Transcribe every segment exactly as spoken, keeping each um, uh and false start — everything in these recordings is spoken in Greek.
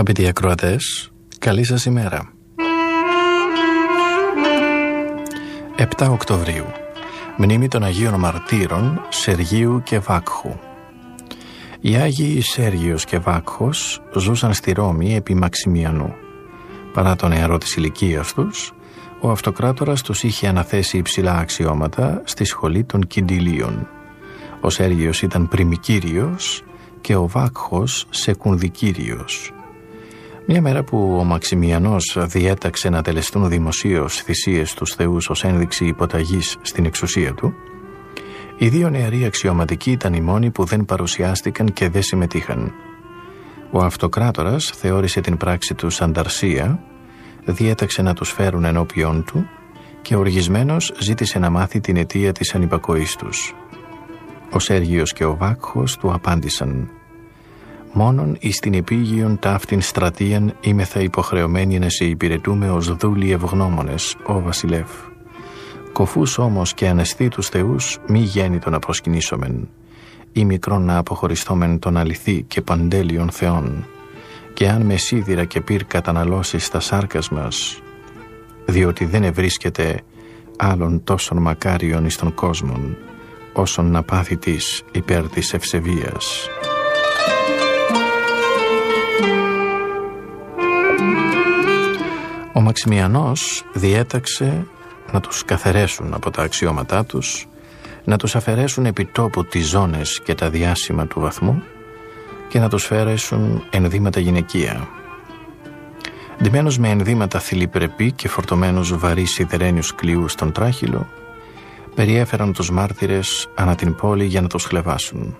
Αγαπητοί ακροατές, καλή σας ημέρα. επτά Οκτωβρίου, μνήμη των Αγίων Μαρτύρων Σεργίου και Βάκχου. Οι Άγιοι Σέργιος και Βάκχος ζούσαν στη Ρώμη επί Μαξιμιανού. Παρά το νεαρό της ηλικίας τους, ο Αυτοκράτορας τους είχε αναθέσει υψηλά αξιώματα στη σχολή των Κιντιλίων. Ο Σέργιος ήταν πριμικύριος και ο Βάκχος σεκουνδικύριος. Μια μέρα που ο Μαξιμιανός διέταξε να τελεστούν δημοσίως θυσίες στους θεούς ως ένδειξη υποταγής στην εξουσία του, οι δύο νεαροί αξιωματικοί ήταν οι μόνοι που δεν παρουσιάστηκαν και δεν συμμετείχαν. Ο Αυτοκράτορας θεώρησε την πράξη του ανταρσία, διέταξε να τους φέρουν ενώπιον του και οργισμένος ζήτησε να μάθει την αιτία της ανυπακοής τους. Ο Σέργιος και ο Βάκχος του απάντησαν: «Μόνον εις την επίγειον ταύτην στρατείαν είμεθα υποχρεωμένοι να σε υπηρετούμε ως δούλοι ευγνώμονες, ο βασιλεύ. Κοφούς όμως και αναισθήτους θεούς μη γέννητο να προσκυνήσομεν, ή μικρόν να αποχωριστόμεν τον αληθή και παντέλειων θεών, και αν με σίδηρα και πυρ καταναλώσεις τα σάρκας μας, διότι δεν ευρίσκεται άλλον τόσον μακάριον εις τον κόσμον, όσον να πάθει της υπέρ της ευσεβίας». Ο Μαξιμιανός διέταξε να τους καθαιρέσουν από τα αξιώματά τους, να τους αφαιρέσουν επί τόπου τις ζώνες και τα διάσημα του βαθμού και να τους φέρεσουν ενδύματα γυναικεία. Ντυμένος με ενδύματα θηλυπρεπή και φορτωμένος βαρύ σιδερένιους κλειούς στον τράχυλο, περιέφεραν τους μάρτυρες ανά την πόλη για να τους χλεβάσουν.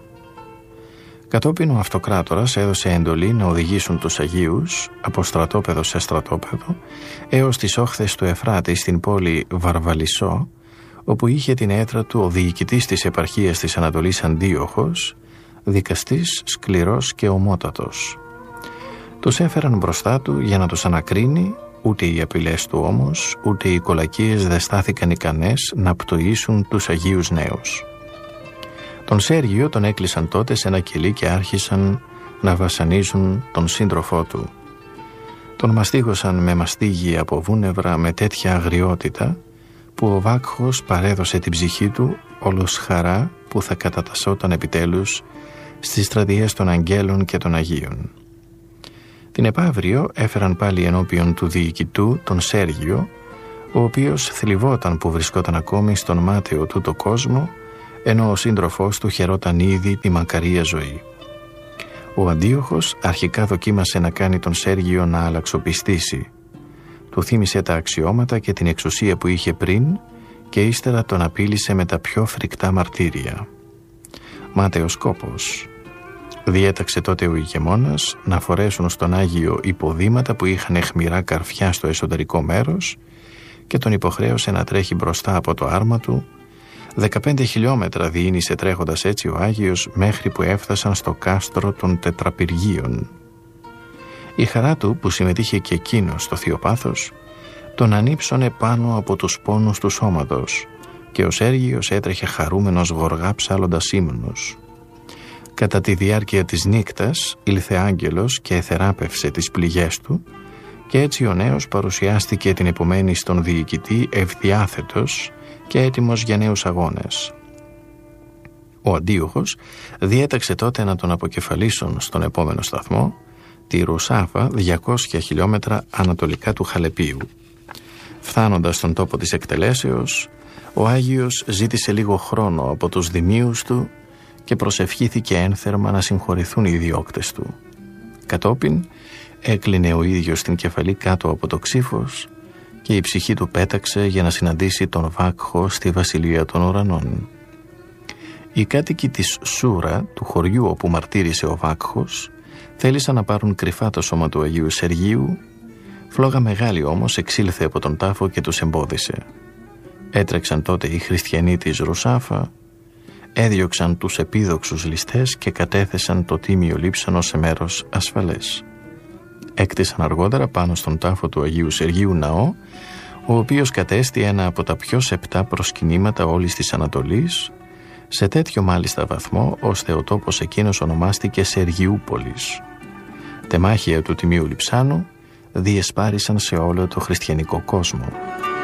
Κατόπιν ο Αυτοκράτορας έδωσε εντολή να οδηγήσουν τους Αγίους από στρατόπεδο σε στρατόπεδο έως τις όχθες του Εφράτη στην πόλη Βαρβαλισσό, όπου είχε την έδρα του ο διοικητής της επαρχίας της Ανατολής Αντίοχος, δικαστής σκληρός και ομότατος. Τους έφεραν μπροστά του για να τους ανακρίνει, ούτε οι απειλές του όμως, ούτε οι κολακίες δεν στάθηκαν ικανές να πτωίσουν τους Αγίους νέους. Τον Σέργιο τον έκλεισαν τότε σε ένα κελί και άρχισαν να βασανίζουν τον σύντροφό του. Τον μαστίγωσαν με μαστίγι από βούνευρα με τέτοια αγριότητα που ο Βάκχος παρέδωσε την ψυχή του όλος χαρά που θα κατατασσόταν επιτέλους στις στρατιές των Αγγέλων και των Αγίων. Την επαύριο έφεραν πάλι ενώπιον του διοικητού τον Σέργιο, ο οποίος θλιβόταν που βρισκόταν ακόμη στον μάταιο του το κόσμο, ενώ ο σύντροφός του χαιρόταν ήδη τη μακαρία ζωή. Ο Αντίοχος αρχικά δοκίμασε να κάνει τον Σέργιο να αλλαξοπιστήσει. Του θύμισε τα αξιώματα και την εξουσία που είχε πριν και ύστερα τον απείλησε με τα πιο φρικτά μαρτύρια. Μάταιος κόπος. Διέταξε τότε ο ηγεμόνας να φορέσουν στον Άγιο υποδήματα που είχαν αιχμηρά καρφιά στο εσωτερικό μέρος και τον υποχρέωσε να τρέχει μπροστά από το άρμα του. Δεκαπέντε χιλιόμετρα διήνυσε τρέχοντας έτσι ο Άγιος μέχρι που έφτασαν στο κάστρο των Τετραπυργίων. Η χαρά του που συμμετείχε και εκείνος στο Θεοπάθος τον ανύψωνε πάνω από τους πόνους του σώματος και ο Σέργιος έτρεχε χαρούμενος γοργά ψάλλοντας ύμνους. Κατά τη διάρκεια της νύκτας ήλθε άγγελος και εθεράπευσε τις πληγές του και έτσι ο νέος παρουσιάστηκε την επομένη στον διοικητή ευδιάθετος και έτοιμος για νέους αγώνες. Ο Αντίοχος διέταξε τότε να τον αποκεφαλίσουν στον επόμενο σταθμό, τη Ρουσάφα, διακόσια χιλιόμετρα ανατολικά του Χαλεπίου. Φτάνοντας στον τόπο της εκτελέσεως, ο Άγιος ζήτησε λίγο χρόνο από τους δημίους του και προσευχήθηκε ένθερμα να συγχωρηθούν οι διώκτες του. Κατόπιν έκλεινε ο ίδιος την κεφαλή κάτω από το ξύφος και η ψυχή του πέταξε για να συναντήσει τον Βάκχο στη βασιλεία των ουρανών. Οι κάτοικοι της Σούρα, του χωριού όπου μαρτύρησε ο Βάκχος, θέλησαν να πάρουν κρυφά το σώμα του Αγίου Σεργίου. Φλόγα μεγάλη όμως εξήλθε από τον τάφο και τους εμπόδισε. Έτρεξαν τότε οι χριστιανοί της Ρουσάφα, έδιωξαν τους επίδοξους ληστές και κατέθεσαν το τίμιο λείψανο σε μέρος ασφαλές. Έκτισαν αργότερα πάνω στον τάφο του Αγίου Σεργίου ναό, ο οποίος κατέστη ένα από τα πιο σεπτά προσκυνήματα όλης της Ανατολής, σε τέτοιο μάλιστα βαθμό ώστε ο τόπος εκείνος ονομάστηκε Σεργιούπολης. τεμάχια του Τιμίου Λειψάνου διεσπάρισαν σε όλο το χριστιανικό κόσμο.